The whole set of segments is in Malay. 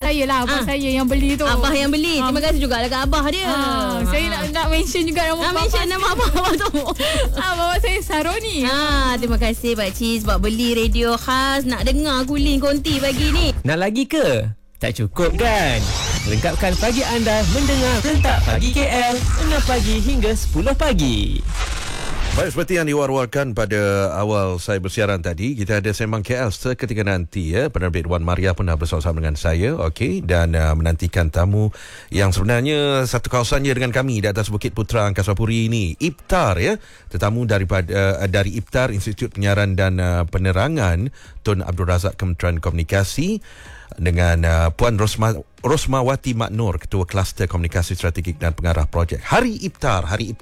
saya lah. Abang saya yang beli tu. Abah yang beli. Terima kasih juga kat abah dia. Saya nak mention juga nama mention nama abah tu. Bapak saya Saroni. Terima kasih pakcik sebab beli radio khas. Nak dengar Guling Konti pagi ni. Nak lagi ke? Tak cukup kan? Lengkapkan pagi anda mendengar Rentak Pagi KL 6 pagi hingga 10 pagi. Baik, seperti yang diwar-warkan pada awal saya bersiaran tadi, kita ada Sembang KL seketika nanti ya. Penerbit Wan Maria pun dah bersama-sama dengan saya, okey, dan menantikan tamu yang sebenarnya satu kawasan je dengan kami di atas Bukit Putra Angkasa Puri ini. Iftar ya. Tetamu dari Iftar Institut Penyiaran dan Penerangan Tun Abdul Razak Kementerian Komunikasi dengan Puan Rosmawati Maknur, Ketua Kluster Komunikasi Strategik dan Pengarah Projek. Hari Iftar 6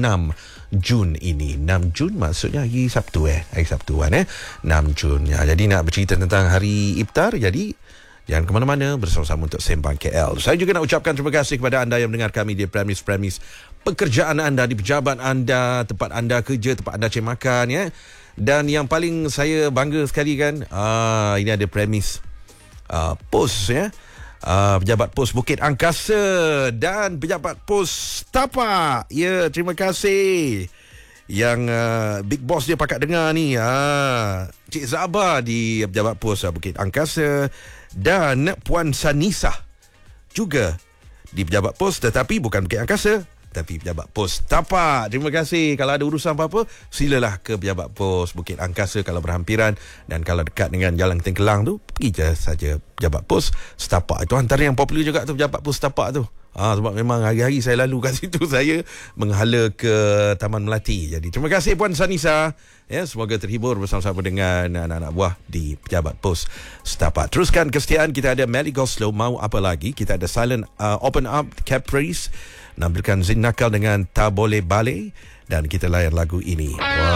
Jun ini. 6 Jun maksudnya hari Sabtu hari Sabtu kan 6 Jun ya. Jadi nak bercerita tentang hari Iftar, jadi jangan ke mana-mana, bersama-sama untuk Sembang KL. Saya juga nak ucapkan terima kasih kepada anda yang mendengar kami di premis-premis pekerjaan anda, di pejabat anda, tempat anda kerja, tempat anda cari makan ya. Dan yang paling saya bangga sekali kan, ini ada premis pos ya. Pejabat Pos Bukit Angkasa dan Pejabat Pos Tapak. Ya, terima kasih. Yang Big Boss dia pakat dengar ni. Cik Zaba di Pejabat Pos Bukit Angkasa dan Puan Sanisa juga di Pejabat Pos, tetapi bukan Bukit Angkasa, tapi Pejabat Pos Tapak. Terima kasih. Kalau ada urusan apa-apa, silalah ke Pejabat Pos Bukit Angkasa kalau berhampiran, dan kalau dekat dengan Jalan Tengkelang tu, pergi je saja Pejabat Pos Tapak. Itu antara yang popular juga tu, Pejabat Pos Tapak tu. Sebab memang hari-hari saya lalu kat situ, saya menghala ke Taman Melati. Jadi terima kasih Puan Sanisa. Ya, semoga terhibur bersama-sama dengan anak-anak buah di Pejabat Pos Tapak. Teruskan kesetiaan. Kita ada Melly Goslow, Mau Apa Lagi. Kita ada Silent Open Up, Caprice, nampilkan Zin Nakal dengan Tak Boleh Balik, dan kita layan lagu ini.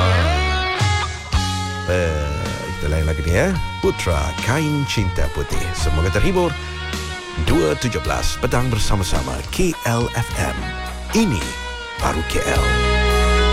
Kita layan lagu ni ya. Putra Kain Cinta Putih. Semoga terhibur. 2.17 petang bersama-sama KLFM. Ini baru KL.